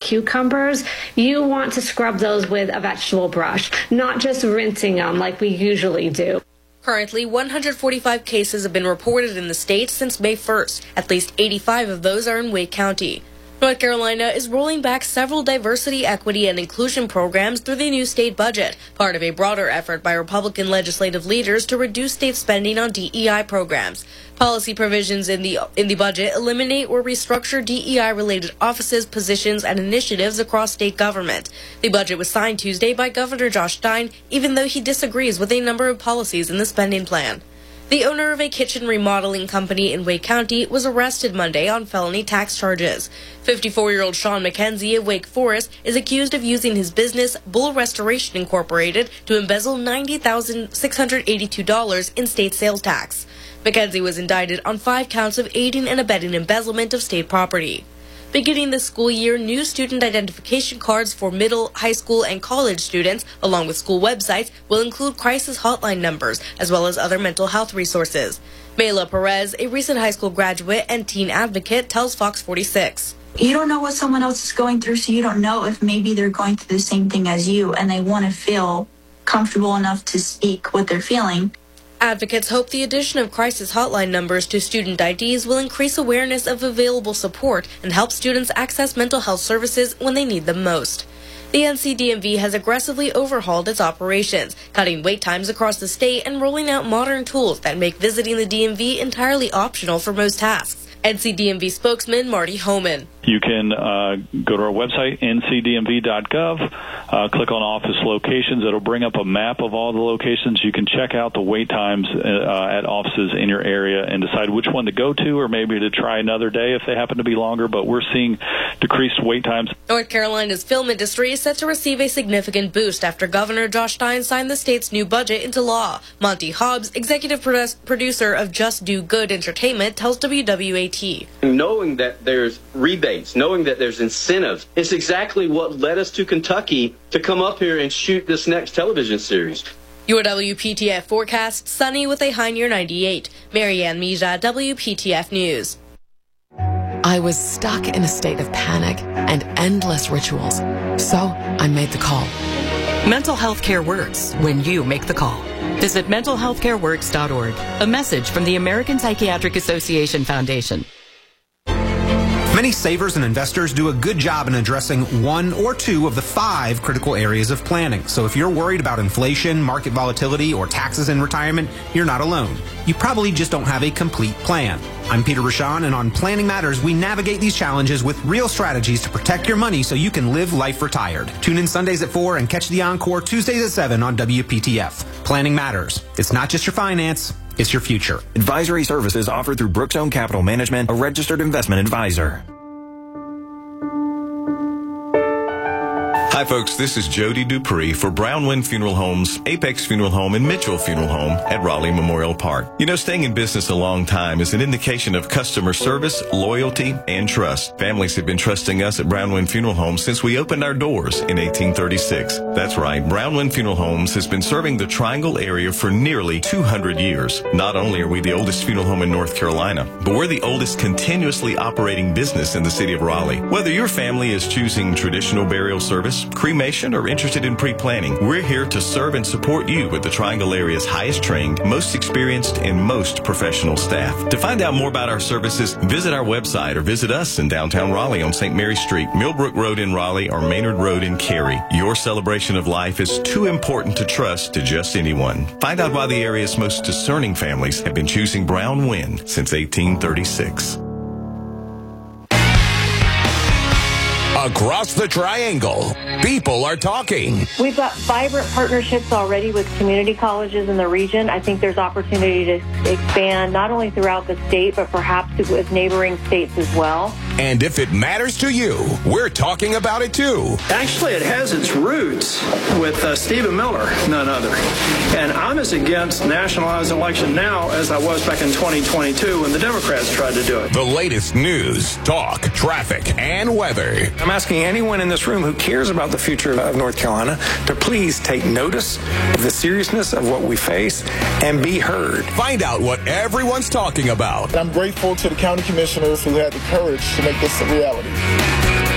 cucumbers, you want to scrub those with a vegetable brush, not just rinsing them like we usually do. Currently, 145 cases have been reported in the state since May 1st. At least 85 of those are in Wake County. North Carolina is rolling back several diversity, equity, and inclusion programs through the new state budget, part of a broader effort by Republican legislative leaders to reduce state spending on DEI programs. Policy provisions in the budget eliminate or restructure DEI-related offices, positions, and initiatives across state government. The budget was signed Tuesday by Governor Josh Stein, even though he disagrees with a number of policies in the spending plan. The owner of a kitchen remodeling company in Wake County was arrested Monday on felony tax charges. 54-year-old Sean McKenzie of Wake Forest is accused of using his business, Bull Restoration Incorporated, to embezzle $90,682 in state sales tax. McKenzie was indicted on 5 counts of aiding and abetting embezzlement of state property. Beginning this school year, new student identification cards for middle, high school, and college students, along with school websites, will include crisis hotline numbers, as well as other mental health resources. Mayla Perez, a recent high school graduate and teen advocate, tells Fox 46. You don't know what someone else is going through, so you don't know if maybe they're going through the same thing as you, and they want to feel comfortable enough to speak what they're feeling. Advocates hope the addition of crisis hotline numbers to student IDs will increase awareness of available support and help students access mental health services when they need them most. The NCDMV has aggressively overhauled its operations, cutting wait times across the state and rolling out modern tools that make visiting the DMV entirely optional for most tasks. NCDMV spokesman Marty Homan. You can go to our website, ncdmv.gov, click on office locations. It'll bring up a map of all the locations. You can check out the wait times at offices in your area and decide which one to go to, or maybe to try another day if they happen to be longer. But we're seeing decreased wait times. North Carolina's film industry is set to receive a significant boost after Governor Josh Stein signed the state's new budget into law. Monty Hobbs, executive producer of Just Do Good Entertainment, tells WWAT. Knowing that there's rebates, knowing that there's incentives, it's exactly what led us to Kentucky to come up here and shoot this next television series. Your WPTF forecast, sunny with a high near 98. Marianne Mija, WPTF News. I was stuck in a state of panic and endless rituals, so I made the call. Mental health care works when you make the call. Visit mentalhealthcareworks.org. A message from the American Psychiatric Association Foundation. Many savers and investors do a good job in addressing one or two of the 5 critical areas of planning. So if you're worried about inflation, market volatility, or taxes in retirement, you're not alone. You probably just don't have a complete plan. I'm Peter Rashan, and on Planning Matters, we navigate these challenges with real strategies to protect your money so you can live life retired. Tune in Sundays at 4 and catch the encore Tuesdays at 7 on WPTF. Planning Matters. It's not just your finance, it's your future. Advisory services offered through Brookstone Capital Management, a registered investment advisor. Hi folks, this is Jody Dupree for Brown Wind Funeral Homes, Apex Funeral Home, and Mitchell Funeral Home at Raleigh Memorial Park. You know, staying in business a long time is an indication of customer service, loyalty, and trust. Families have been trusting us at Brown Wind Funeral Homes since we opened our doors in 1836. That's right, Brown Wind Funeral Homes has been serving the Triangle area for nearly 200 years. Not only are we the oldest funeral home in North Carolina, but we're the oldest continuously operating business in the city of Raleigh. Whether your family is choosing traditional burial service, cremation, or interested in pre-planning, we're here to serve and support you with the Triangle area's highest trained, most experienced, and most professional staff. To find out more about our services, visit our website or visit us in downtown Raleigh on St. Mary Street, Millbrook Road in Raleigh, or Maynard Road in Cary. Your celebration of life is too important to trust to just anyone. Find out why the area's most discerning families have been choosing Brown Wind since 1836. Across the Triangle, people are talking. We've got vibrant partnerships already with community colleges in the region. I think there's opportunity to expand not only throughout the state, but perhaps with neighboring states as well. And if it matters to you, we're talking about it too. Actually, it has its roots with Stephen Miller, none other. And I'm as against nationalized election now as I was back in 2022 when the Democrats tried to do it. The latest news, talk, traffic, and weather. I'm asking anyone in this room who cares about the future of North Carolina to please take notice of the seriousness of what we face and be heard. Find out what everyone's talking about. I'm grateful to the county commissioners who had the courage to make this a reality.